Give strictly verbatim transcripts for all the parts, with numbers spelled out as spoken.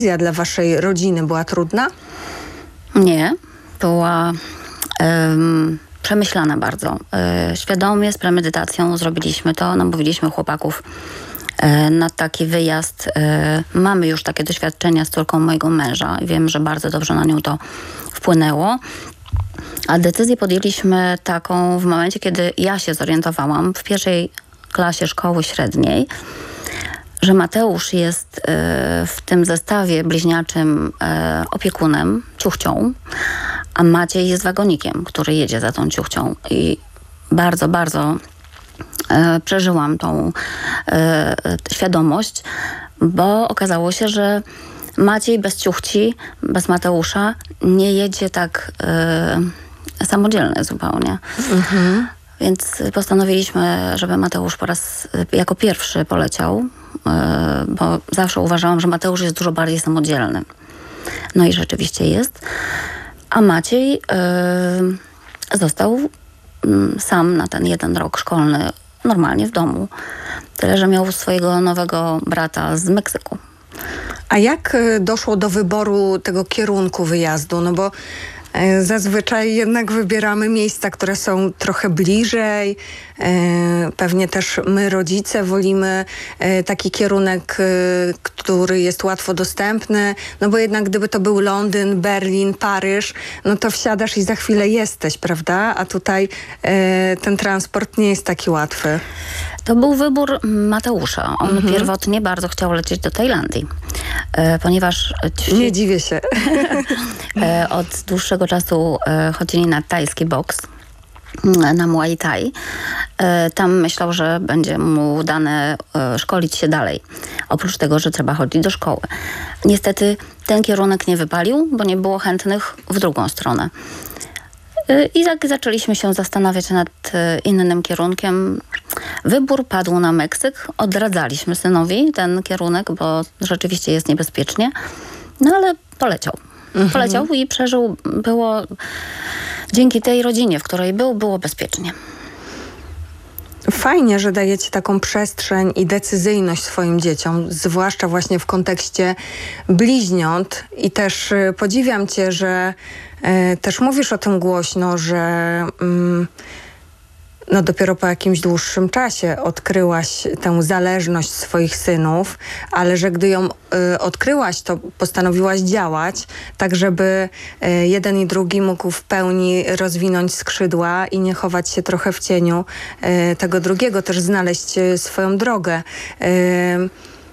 Dla waszej rodziny była trudna? Nie, była um, przemyślana bardzo. E, świadomie, z premedytacją zrobiliśmy to, namówiliśmy chłopaków e, na taki wyjazd. E, mamy już takie doświadczenia z córką mojego męża. Wiem, że bardzo dobrze na nią to wpłynęło. A decyzję podjęliśmy taką w momencie, kiedy ja się zorientowałam w pierwszej klasie szkoły średniej, że Mateusz jest y, w tym zestawie bliźniaczym y, opiekunem, ciuchcią, a Maciej jest wagonikiem, który jedzie za tą ciuchcią. I bardzo, bardzo y, przeżyłam tą y, świadomość, bo okazało się, że Maciej bez ciuchci, bez Mateusza nie jedzie tak y, samodzielnie zupełnie. Mhm. Więc postanowiliśmy, żeby Mateusz po raz jako pierwszy poleciał, bo zawsze uważałam, że Mateusz jest dużo bardziej samodzielny. No i rzeczywiście jest. A Maciej yy, został yy, sam na ten jeden rok szkolny, normalnie w domu. Tyle, że miał swojego nowego brata z Meksyku. A jak doszło do wyboru tego kierunku wyjazdu? No bo zazwyczaj jednak wybieramy miejsca, które są trochę bliżej. Pewnie też my, rodzice, wolimy taki kierunek, który jest łatwo dostępny. No bo jednak gdyby to był Londyn, Berlin, Paryż, no to wsiadasz i za chwilę jesteś, prawda? A tutaj ten transport nie jest taki łatwy. To był wybór Mateusza. On mhm. pierwotnie bardzo chciał lecieć do Tajlandii, e, ponieważ... Ci, nie dziwię się. e, od dłuższego czasu e, chodzili na tajski boks, na Muay Thai. E, tam myślał, że będzie mu dane e, szkolić się dalej. Oprócz tego, że trzeba chodzić do szkoły. Niestety ten kierunek nie wypalił, bo nie było chętnych w drugą stronę. I tak zaczęliśmy się zastanawiać nad innym kierunkiem. Wybór padł na Meksyk. Odradzaliśmy synowi ten kierunek, bo rzeczywiście jest niebezpiecznie. No ale poleciał. Mhm. Poleciał i przeżył. Było dzięki tej rodzinie, w której był, było bezpiecznie. Fajnie, że dajecie taką przestrzeń i decyzyjność swoim dzieciom, zwłaszcza właśnie w kontekście bliźniąt. I też y, podziwiam cię, że y, też mówisz o tym głośno, że y, no dopiero po jakimś dłuższym czasie odkryłaś tę zależność swoich synów, ale że gdy ją y, odkryłaś, to postanowiłaś działać, tak żeby y, jeden i drugi mógł w pełni rozwinąć skrzydła i nie chować się trochę w cieniu y, tego drugiego, też znaleźć y, swoją drogę. Y,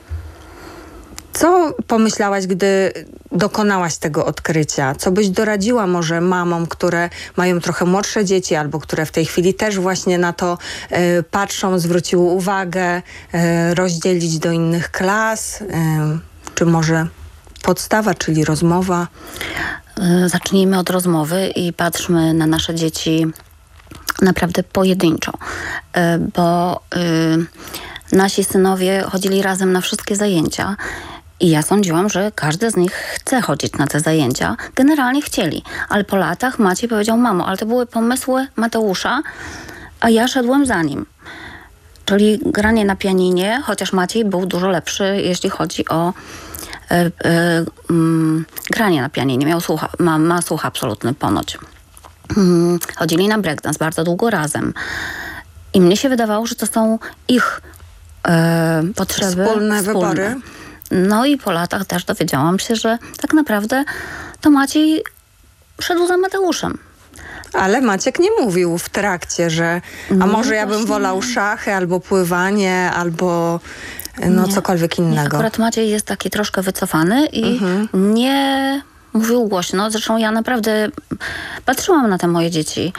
Co pomyślałaś, gdy dokonałaś tego odkrycia? Co byś doradziła może mamom, które mają trochę młodsze dzieci albo które w tej chwili też właśnie na to y, patrzą, zwróciły uwagę, y, rozdzielić do innych klas? Y, czy może podstawa, czyli rozmowa? Zacznijmy od rozmowy i patrzmy na nasze dzieci naprawdę pojedynczo, y, bo y, nasi synowie chodzili razem na wszystkie zajęcia. I ja sądziłam, że każdy z nich chce chodzić na te zajęcia. Generalnie chcieli. Ale po latach Maciej powiedział: mamo, ale to były pomysły Mateusza, a ja szedłem za nim. Czyli granie na pianinie, chociaż Maciej był dużo lepszy, jeśli chodzi o e, e, mm, granie na pianinie. Miał słucha, ma, ma słuch absolutny ponoć. Hmm, chodzili na breakdance bardzo długo razem. I mnie się wydawało, że to są ich e, potrzeby wspólne, wspólne wybory. No i po latach też dowiedziałam się, że tak naprawdę to Maciej szedł za Mateuszem. Ale Maciek nie mówił w trakcie, że a No może ja bym właśnie. wolał szachy albo pływanie, albo no Nie. cokolwiek Nie, innego. akurat Maciej jest taki troszkę wycofany i mhm. nie mówił głośno. Zresztą ja naprawdę patrzyłam na te moje dzieci.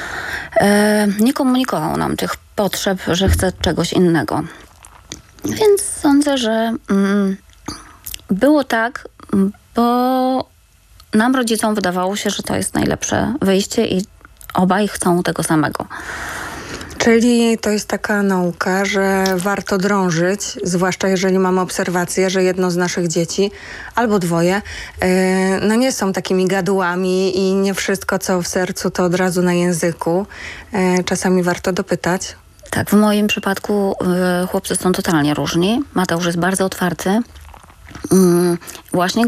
E, nie komunikował nam tych potrzeb, że chce czegoś innego. Więc sądzę, że mm, było tak, bo nam, rodzicom, wydawało się, że to jest najlepsze wyjście i obaj chcą tego samego. Czyli to jest taka nauka, że warto drążyć, zwłaszcza jeżeli mamy obserwację, że jedno z naszych dzieci albo dwoje yy, no nie są takimi gadułami i nie wszystko, co w sercu, to od razu na języku. Yy, czasami warto dopytać. Tak, w moim przypadku y, chłopcy są totalnie różni. Mateusz jest bardzo otwarty, mm, właśnie